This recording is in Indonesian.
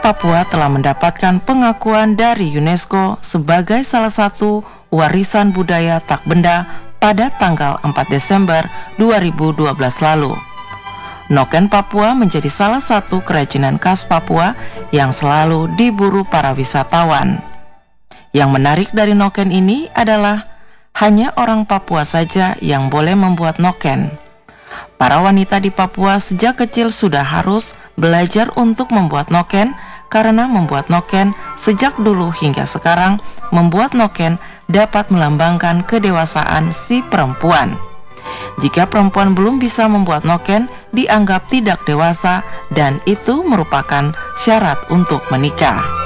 Papua telah mendapatkan pengakuan dari UNESCO sebagai salah satu warisan budaya tak benda pada tanggal 4 Desember 2012 lalu. Noken Papua menjadi salah satu kerajinan khas Papua yang selalu diburu para wisatawan. Yang menarik dari noken ini adalah hanya orang Papua saja yang boleh membuat noken. Para wanita di Papua sejak kecil sudah harus belajar untuk membuat noken, karena membuat noken sejak dulu hingga sekarang, membuat noken dapat melambangkan kedewasaan si perempuan. Jika perempuan belum bisa membuat noken, dianggap tidak dewasa dan itu merupakan syarat untuk menikah.